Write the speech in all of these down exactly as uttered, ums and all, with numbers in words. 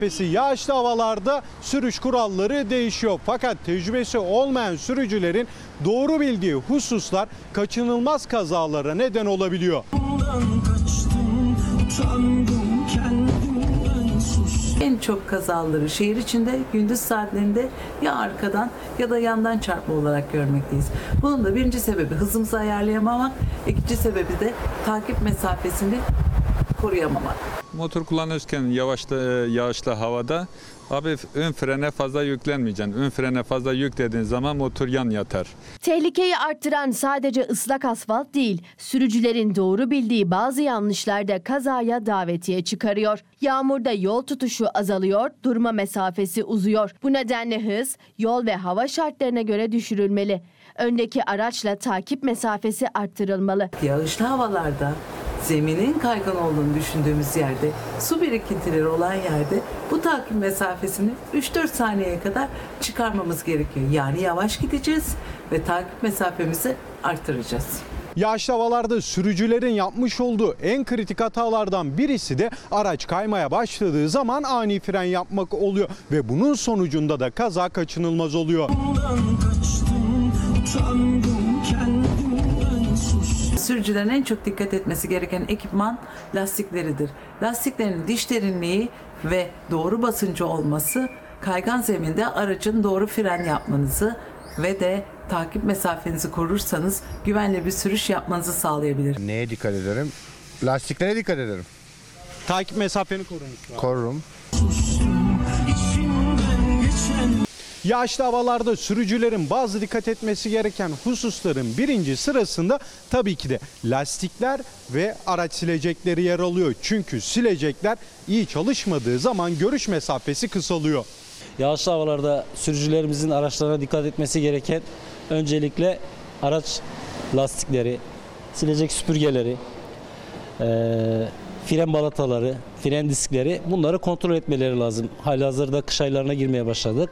Yağışlı havalarda sürüş kuralları değişiyor. Fakat tecrübesi olmayan sürücülerin doğru bildiği hususlar kaçınılmaz kazalara neden olabiliyor. En çok kazaları şehir içinde gündüz saatlerinde ya arkadan ya da yandan çarpma olarak görmekteyiz. Bunun da birinci sebebi hızımızı ayarlayamamak, ikinci sebebi de takip mesafesini koruyamamak. Motor kullanırken yavaşta, yağışlı havada abi ön frene fazla yüklenmeyeceksin. Ön frene fazla yüklediğin zaman motor yan yatar. Tehlikeyi arttıran sadece ıslak asfalt değil, sürücülerin doğru bildiği bazı yanlışlar da kazaya davetiye çıkarıyor. Yağmurda yol tutuşu azalıyor, durma mesafesi uzuyor. Bu nedenle hız, yol ve hava şartlarına göre düşürülmeli. Öndeki araçla takip mesafesi arttırılmalı. Yağışlı havalarda zeminin kaygan olduğunu düşündüğümüz yerde, su birikintileri olan yerde bu takip mesafesini üç dört saniyeye kadar çıkarmamız gerekiyor. Yani yavaş gideceğiz ve takip mesafemizi arttıracağız. Yağışlı havalarda sürücülerin yapmış olduğu en kritik hatalardan birisi de araç kaymaya başladığı zaman ani fren yapmak oluyor ve bunun sonucunda da kaza kaçınılmaz oluyor. Sürücülerin en çok dikkat etmesi gereken ekipman lastikleridir. Lastiklerin diş derinliği ve doğru basıncı olması kaygan zeminde aracın doğru fren yapmanızı ve de takip mesafenizi korursanız güvenli bir sürüş yapmanızı sağlayabilir. Neye dikkat ederim? Lastiklere dikkat ederim. Takip mesafeni korunuz. Korurum. Yağışlı havalarda sürücülerin bazı dikkat etmesi gereken hususların birinci sırasında tabii ki de lastikler ve araç silecekleri yer alıyor. Çünkü silecekler iyi çalışmadığı zaman görüş mesafesi kısalıyor. Yağışlı havalarda sürücülerimizin araçlarına dikkat etmesi gereken öncelikle araç lastikleri, silecek süpürgeleri, e, fren balataları, fren diskleri, bunları kontrol etmeleri lazım. Halihazırda kış aylarına girmeye başladık.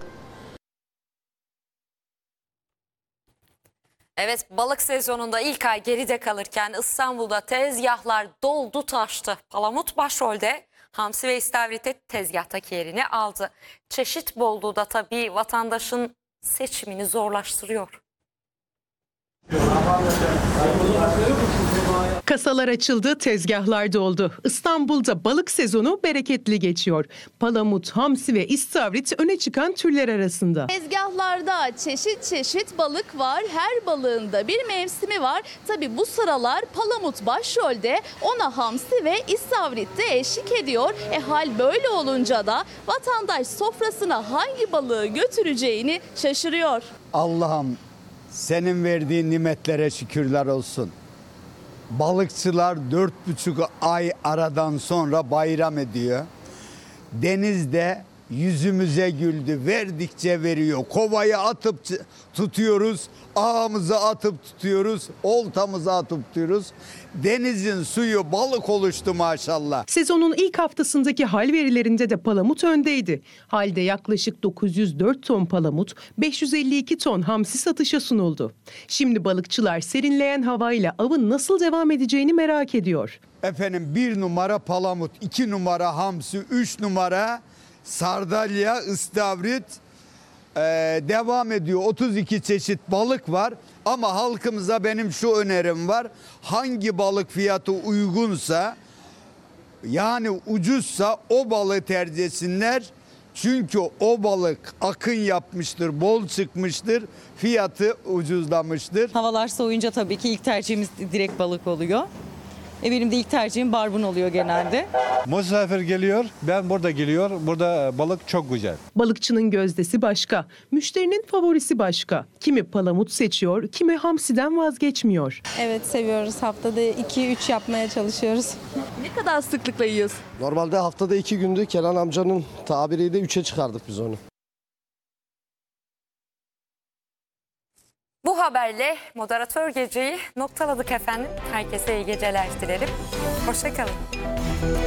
Evet, balık sezonunda ilk ay geride kalırken İstanbul'da tezgahlar doldu taştı. Palamut başrolde, hamsi ve istavrite tezgahtaki yerini aldı. Çeşit bolluğu da tabii vatandaşın seçimini zorlaştırıyor. Kasalar açıldı, tezgahlar doldu. İstanbul'da balık sezonu bereketli geçiyor. Palamut, hamsi ve istavrit öne çıkan türler arasında. Tezgahlarda çeşit çeşit balık var. Her balığın da bir mevsimi var. Tabii bu sıralar palamut başrolde, ona hamsi ve istavrit de eşlik ediyor. E hal böyle olunca da vatandaş sofrasına hangi balığı götüreceğini şaşırıyor. Allah'ım senin verdiğin nimetlere şükürler olsun. Balıkçılar dört buçuk ay aradan sonra bayram ediyor. Denizde yüzümüze güldü, verdikçe veriyor. Kovayı atıp tutuyoruz, ağımızı atıp tutuyoruz, oltamızı atıp tutuyoruz. Denizin suyu balık oluştu maşallah. Sezonun ilk haftasındaki hal verilerinde de palamut öndeydi. Halde yaklaşık dokuz yüz dört ton palamut, beş yüz elli iki ton hamsi satışa sunuldu. Şimdi balıkçılar serinleyen havayla avın nasıl devam edeceğini merak ediyor. Efendim bir numara palamut, iki numara hamsi, üç numara sardalya, istavrit ee, devam ediyor. otuz iki çeşit balık var ama halkımıza benim şu önerim var. Hangi balık fiyatı uygunsa, yani ucuzsa o balığı tercih etsinler. Çünkü o balık akın yapmıştır, bol çıkmıştır, fiyatı ucuzlamıştır. Havalar soğuyunca tabii ki ilk tercihimiz direkt balık oluyor. E benim de ilk tercihim barbun oluyor genelde. Misafir geliyor, ben burada geliyor. Burada balık çok güzel. Balıkçının gözdesi başka, müşterinin favorisi başka. Kimi palamut seçiyor, kimi hamsiden vazgeçmiyor. Evet, seviyoruz. Haftada iki üç yapmaya çalışıyoruz. Ne kadar sıklıkla yiyorsun? Normalde haftada iki gündü. Kenan amcanın tabiriyle üçe çıkardık biz onu. Bu haberle moderatör geceyi noktaladık efendim. Herkese iyi geceler dilerim. Hoşça kalın.